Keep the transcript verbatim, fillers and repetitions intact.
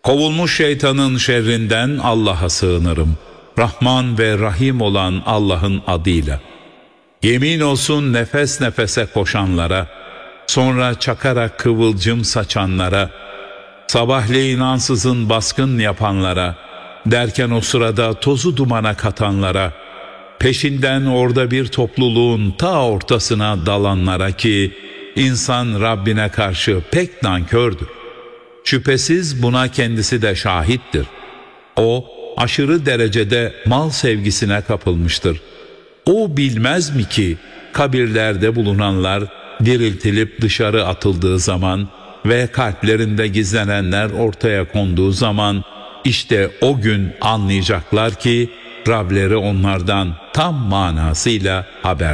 Kovulmuş şeytanın şerrinden Allah'a sığınırım. Rahman ve Rahim olan Allah'ın adıyla. Yemin olsun nefes nefese koşanlara, sonra çakarak kıvılcım saçanlara, sabahleyin ansızın baskın yapanlara, derken o sırada tozu dumana katanlara, peşinden orada bir topluluğun ta ortasına dalanlara ki insan Rabbine karşı pek nankördür. Şüphesiz buna kendisi de şahittir. O aşırı derecede mal sevgisine kapılmıştır. O bilmez mi ki kabirlerde bulunanlar diriltilip dışarı atıldığı zaman ve kalplerinde gizlenenler ortaya konduğu zaman işte o gün anlayacaklar ki Rableri onlardan tam manasıyla haber